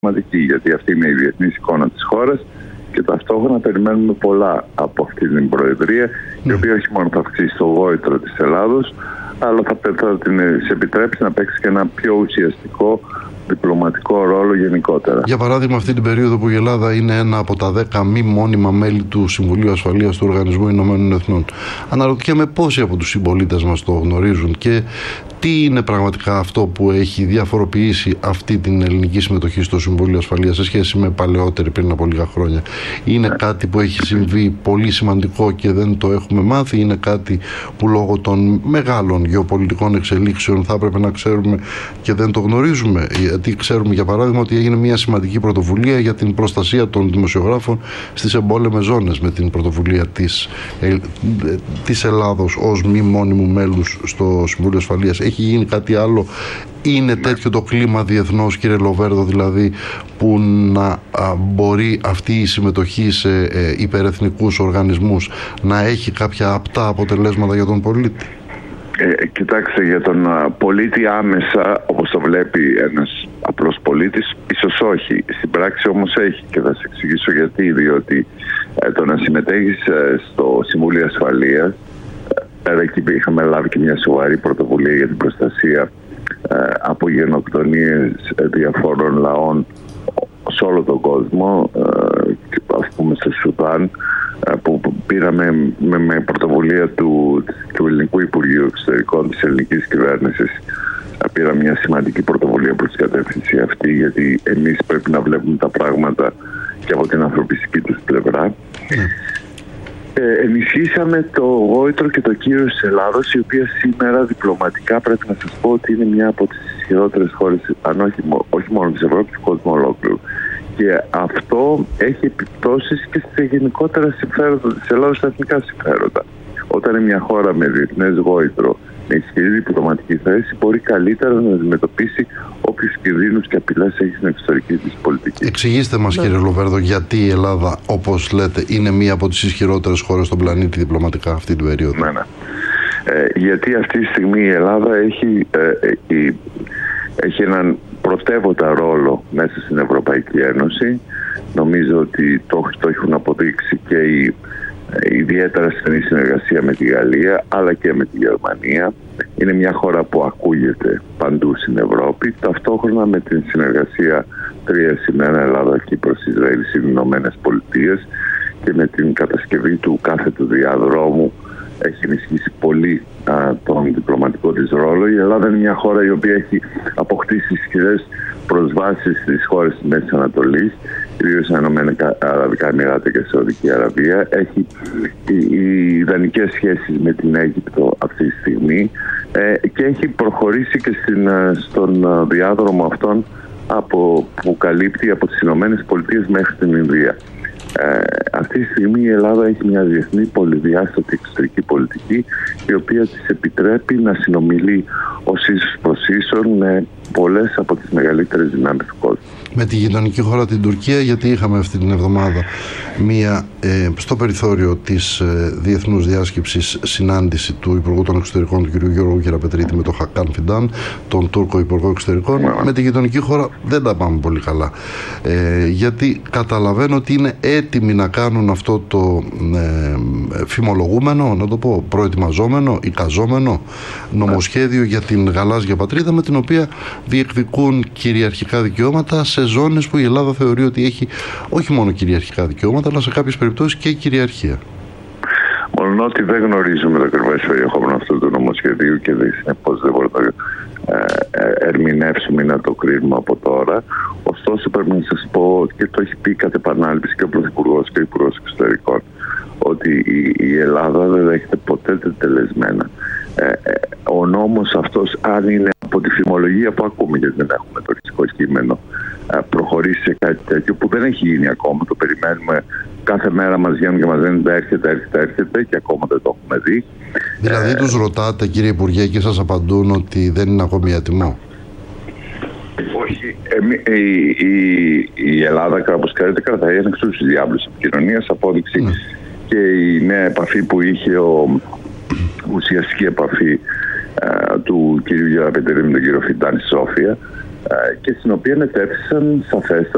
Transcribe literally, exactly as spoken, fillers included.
σημαντική, γιατί αυτή είναι η διεθνής εικόνα της χώρας και ταυτόχρονα περιμένουμε πολλά από αυτή την Προεδρία, mm. η οποία όχι μόνο θα αυξήσει το γόητρο της Ελλάδος, αλλά θα, θα την επιτρέψει να παίξει και ένα πιο ουσιαστικό διπλωματικό ρόλο γενικότερα. Για παράδειγμα, αυτή την περίοδο που η Ελλάδα είναι ένα από τα δέκα μη μόνιμα μέλη του Συμβουλίου Ασφαλείας του Οργανισμού Ηνωμένων Εθνών, αναρωτιέμαι πόσοι από τους συμπολίτες μας το γνωρίζουν και τι είναι πραγματικά αυτό που έχει διαφοροποιήσει αυτή την ελληνική συμμετοχή στο Συμβούλιο Ασφαλείας σε σχέση με παλαιότερη πριν από λίγα χρόνια. Είναι ναι. κάτι που έχει συμβεί πολύ σημαντικό και δεν το έχουμε μάθει, είναι κάτι που λόγω των μεγάλων γεωπολιτικών εξελίξεων θα έπρεπε να ξέρουμε και δεν το γνωρίζουμε. Γιατί ξέρουμε για παράδειγμα ότι έγινε μια σημαντική πρωτοβουλία για την προστασία των δημοσιογράφων στις εμπόλεμες ζώνες με την πρωτοβουλία της, ε, της Ελλάδος ως μη μόνιμου μέλους στο Συμβούλιο Ασφαλείας. Έχει γίνει κάτι άλλο? Είναι τέτοιο το κλίμα διεθνώς, κύριε Λοβέρδο, δηλαδή που να α, μπορεί αυτή η συμμετοχή σε ε, υπερεθνικούς οργανισμούς να έχει κάποια απτά αποτελέσματα για τον πολίτη? Ε, κοιτάξτε, για τον α, πολίτη άμεσα, όπως το βλέπει ένας απλός πολίτης, ίσως όχι. Στην πράξη όμως έχει, και θα σας εξηγήσω γιατί. Διότι ε, το να συμμετέχεις ε, στο Συμβούλιο Ασφαλείας, πέρα εκεί είχαμε λάβει και μια σοβαρή πρωτοβουλία για την προστασία ε, από γενοκτονίες διαφόρων λαών σε όλο τον κόσμο, ε, ας πούμε στο Σουδάν, ε, που πήραμε με, με πρωτοβουλία του, του Ελληνικού Υπουργείου Εξωτερικών της ελληνικής κυβέρνησης. Πήραμε μια σημαντική πρωτοβουλία προς την κατεύθυνση αυτή, γιατί εμείς πρέπει να βλέπουμε τα πράγματα και από την ανθρωπιστική τους πλευρά. Ε, ενισχύσαμε το γόητρο και το κύρος της Ελλάδος, η οποία σήμερα διπλωματικά πρέπει να σας πω ότι είναι μια από τις ισχυρότερες χώρες, αν όχι, όχι μόνο της Ευρώπης, του κόσμου ολόκληρου. Και αυτό έχει επιπτώσεις και στα γενικότερα συμφέροντα της Ελλάδος, στα εθνικά συμφέροντα. Όταν είναι μια χώρα με διεθνές γόητρο, με ισχυρή διπλωματική θέση, μπορεί καλύτερα να αντιμετωπίσει όποιους κινδύνους και απειλές έχει στην εξωτερική της πολιτική. Εξηγήστε μας, ναι. κύριε Λοβέρδο, γιατί η Ελλάδα, όπως λέτε, είναι μία από τις ισχυρότερες χώρες στον πλανήτη διπλωματικά αυτή την περίοδο. Ναι, ναι. Ε, γιατί αυτή τη στιγμή η Ελλάδα έχει, ε, ε, έχει έναν πρωτεύοντα ρόλο μέσα στην Ευρωπαϊκή Ένωση. Νομίζω ότι το, το έχουν αποδείξει και οι ιδιαίτερα στενή συνεργασία με τη Γαλλία αλλά και με τη Γερμανία. Είναι μια χώρα που ακούγεται παντού στην Ευρώπη, ταυτόχρονα με την συνεργασία τρία συν ένα Ελλάδα, Κύπρος, Ισραήλ, Ηνωμένες Πολιτείες, και με την κατασκευή του κάθετου διαδρόμου έχει ενισχύσει πολύ α, τον διπλωματικό της ρόλο. Η Ελλάδα είναι μια χώρα η οποία έχει αποκτήσει ισχυρές προσβάσεις στις χώρες της Μέσης Ανατολής, ιδίως στα Ηνωμένα Αραβικά Εμιράτα και Σαουδική Αραβία. Έχει οι ιδανικές σχέσεις με την Αίγυπτο αυτή τη στιγμή ε, και έχει προχωρήσει και στην, στον διάδρομο αυτόν από, που καλύπτει από τις Ηνωμένες Πολιτείες μέχρι την Ινδία. Ε, αυτή τη στιγμή η Ελλάδα έχει μια διεθνή πολυδιάστατη εξωτερική πολιτική, η οποία της επιτρέπει να συνομιλεί ως ίσως προς ίσον με πολλές από τις μεγαλύτερες δυνάμεις του κόσμου. Με τη γειτονική χώρα την Τουρκία, γιατί είχαμε αυτή την εβδομάδα μία ε, στο περιθώριο της ε, διεθνούς διάσκεψης συνάντηση του Υπουργού των Εξωτερικών του κ. Γιώργου Κυραπετρίτη με τον Χακάν Φιντάν, τον Τούρκο Υπουργό Εξωτερικών. Yeah. Με τη γειτονική χώρα δεν τα πάμε πολύ καλά, ε, γιατί καταλαβαίνω ότι είναι έτοιμοι να κάνουν αυτό το ε, φημολογούμενο, να το πω προετοιμαζόμενο, εικαζόμενο νομοσχέδιο yeah. για την γαλάζια πατρίδα, με την οποία διεκδικούν κυριαρχικά δικαιώματα σε ζώνες που η Ελλάδα θεωρεί ότι έχει όχι μόνο κυριαρχικά δικαιώματα, αλλά σε κάποιες περιπτώσεις και κυριαρχία. Μόνο ότι δεν γνωρίζουμε το ακριβές περιεχόμενο αυτού του νομοσχεδίου και συνεπώς δεν μπορούμε να το ε, ερμηνεύσουμε ή να το κρίνουμε από τώρα. Ωστόσο, πρέπει να σας πω, και το έχει πει κατ' επανάληψη και ο Πρωθυπουργός και ο Υπουργός Εξωτερικών, ότι η, η Ελλάδα δεν δέχεται ποτέ τελεσμένα. Ε, ε, ο νόμος αυτός, αν είναι από τη φημολογία που ακούμε, γιατί δεν έχουμε το οριστικό κείμενο, ε, προχωρήσει σε κάτι τέτοιο που δεν έχει γίνει ακόμα, το περιμένουμε, κάθε μέρα μας βγαίνουν και μας λένε έρχεται, έρχεται, έρχεται και ακόμα δεν το έχουμε δει. Δηλαδή ε, τους ρωτάτε, κύριε Υπουργέ, και σας απαντούν ότι δεν είναι ακόμη έτοιμο? Όχι. Ε, η, η, η Ελλάδα, όπως ξέρετε, κρατάει ένα στους διάβλους επικοινωνίας, απόδειξη ναι. και η νέα επαφή που είχε ο ουσιαστική επαφή α, του κ. Γεραπετρίδη με τον κύριο Φιντάν στη Σόφια, α, και στην οποία μετέφθησαν σαφέστα